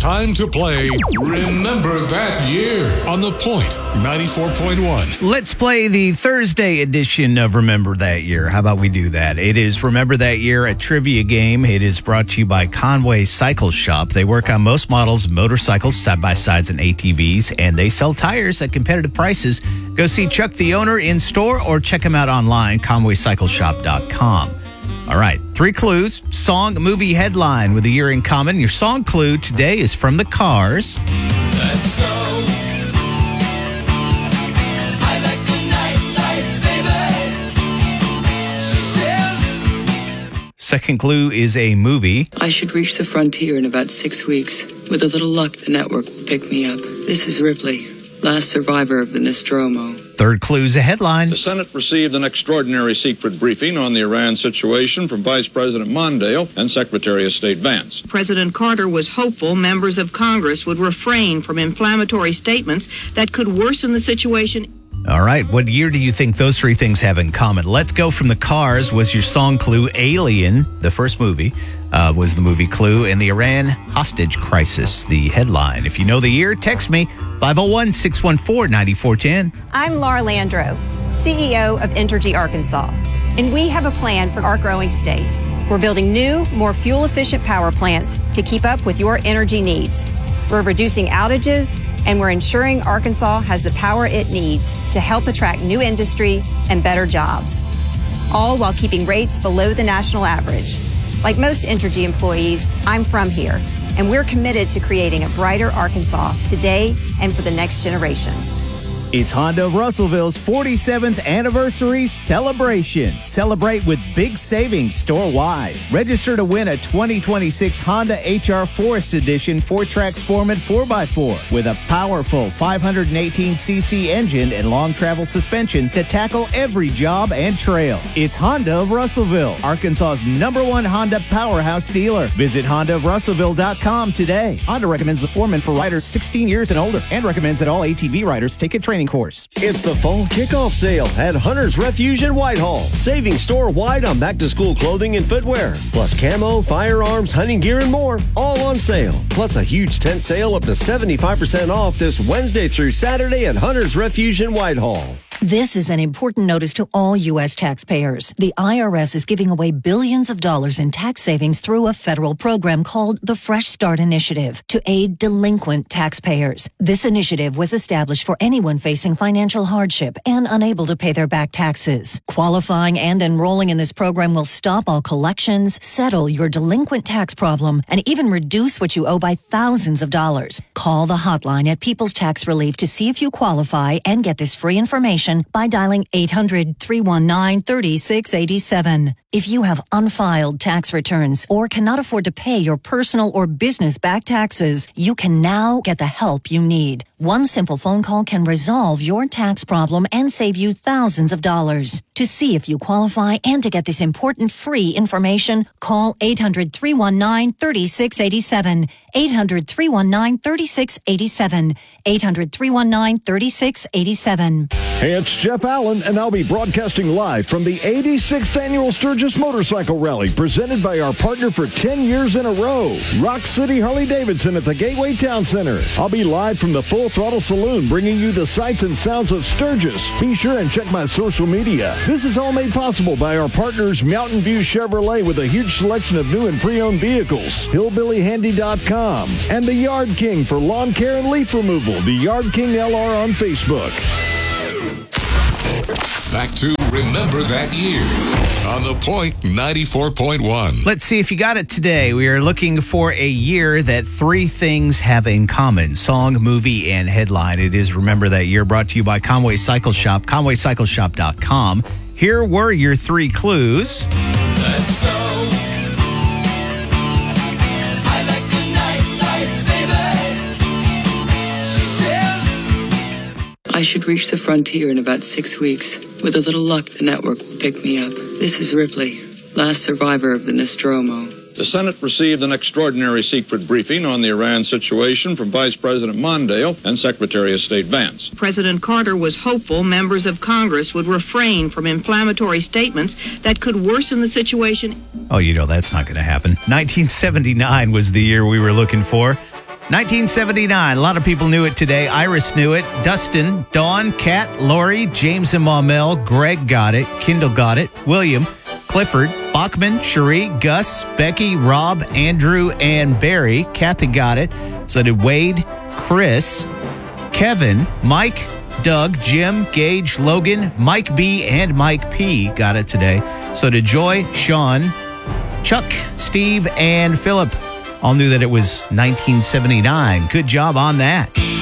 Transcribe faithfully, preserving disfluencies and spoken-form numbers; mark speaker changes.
Speaker 1: time to play Remember That Year on The Point ninety-four point one.
Speaker 2: Let's play the Thursday edition of Remember That Year. How about we do that? It is Remember That Year, a trivia game. It is brought to you by Conway Cycle Shop. They work on most models, motorcycles, side-by-sides, and A T Vs, and they sell tires at competitive prices. Go see Chuck, the owner, in store, or check him out online, conway cycle shop dot com. All right, three clues, song, movie, headline with a year in common. Your song clue today is from The Cars.
Speaker 3: Let's go. I like the nightlife, baby. She says.
Speaker 2: Second clue is a movie.
Speaker 4: I should reach the frontier in about six weeks. With a little luck, the network will pick me up. This is Ripley, last survivor of the Nostromo.
Speaker 2: Third clue is a headline.
Speaker 5: The Senate received an extraordinary secret briefing on the Iran situation from Vice President Mondale and Secretary of State Vance.
Speaker 6: President Carter was hopeful members of Congress would refrain from inflammatory statements that could worsen the situation.
Speaker 2: All right, what year do you think those three things have in common? Let's Go from The Cars was your song clue. Alien, the first movie, uh, was the movie clue. And the Iran hostage crisis, the headline. If you know the year, text me, five oh one, six one four, nine four one zero.
Speaker 7: I'm Laura Landro, C E O of Entergy Arkansas, and we have a plan for our growing state. We're building new, more fuel-efficient power plants to keep up with your energy needs. We're reducing outages, and we're ensuring Arkansas has the power it needs to help attract new industry and better jobs, all while keeping rates below the national average. Like most Entergy employees, I'm from here, and we're committed to creating a brighter Arkansas today and for the next generation.
Speaker 8: It's Honda of Russellville's forty-seventh anniversary celebration. Celebrate with big savings store-wide. Register to win a twenty twenty-six Honda H R Forest Edition four-track Sportman four by four with a powerful five hundred eighteen c c engine and long travel suspension to tackle every job and trail. It's Honda of Russellville, Arkansas's number one Honda powerhouse dealer. Visit honda of russellville dot com today. Honda recommends the Foreman for riders sixteen years and older and recommends that all A T V riders take a training course.
Speaker 9: It's the fall kickoff sale at Hunter's Refuge in Whitehall. Saving store-wide on back-to-school clothing and footwear, plus camo, firearms, hunting gear, and more, all on sale. Plus a huge tent sale up to seventy-five percent off this Wednesday through Saturday at Hunter's Refuge in Whitehall.
Speaker 10: This is an important notice to all U S taxpayers. The I R S is giving away billions of dollars in tax savings through a federal program called the Fresh Start Initiative to aid delinquent taxpayers. This initiative was established for anyone facing financial hardship and unable to pay their back taxes. Qualifying and enrolling in this program will stop all collections, settle your delinquent tax problem, and even reduce what you owe by thousands of dollars. Call the hotline at People's Tax Relief to see if you qualify and get this free information by dialing eight hundred, three one nine, three six eight seven. If you have unfiled tax returns or cannot afford to pay your personal or business back taxes, you can now get the help you need. One simple phone call can resolve your tax problem and save you thousands of dollars. To see if you qualify and to get this important free information, call eight hundred, three one nine, three six eight seven. eight hundred, three one nine, three six eight seven. eight hundred, three one nine, three six eight seven.
Speaker 11: Hey, it's Jeff Allen, and I'll be broadcasting live from the eighty-sixth Annual Sturgis Motorcycle Rally, presented by our partner for ten years in a row, Rock City Harley-Davidson at the Gateway Town Center. I'll be live from the Full Throttle Saloon, bringing you the sights and sounds of Sturgis. Be sure and check my social media. This is all made possible by our partners Mountain View Chevrolet with a huge selection of new and pre-owned vehicles, hillbilly handy dot com, and the Yard King for lawn care and leaf removal, the Yard King L R on Facebook.
Speaker 1: Back to Remember That Year on The Point ninety-four point one.
Speaker 2: Let's see if you got it today. We are looking for a year that three things have in common: song, movie, and headline. It is Remember That Year, brought to you by Conway Cycle Shop, conway cycle shop dot com. Here were your three clues.
Speaker 3: Let's go. I like the nightlife, baby. She says.
Speaker 4: I should reach the frontier in about six weeks. With a little luck, the network will pick me up. This is Ripley, last survivor of the Nostromo.
Speaker 5: The Senate received an extraordinary secret briefing on the Iran situation from Vice President Mondale and Secretary of State Vance.
Speaker 6: President Carter was hopeful members of Congress would refrain from inflammatory statements that could worsen the situation.
Speaker 2: Oh, you know that's not going to happen. nineteen seventy-nine was the year we were looking for. nineteen seventy-nine. A lot of people knew it today. Iris knew it. Dustin, Dawn, Kat, Lori, James and Maumelle, Greg got it. Kendall got it. William, Clifford, Bachman, Cherie, Gus, Becky, Rob, Andrew, and Barry. Kathy got it. So did Wade, Chris, Kevin, Mike, Doug, Jim, Gage, Logan, Mike B, and Mike P got it today. So did Joy, Sean, Chuck, Steve, and Philip. All knew that it was nineteen seventy-nine. Good job on that.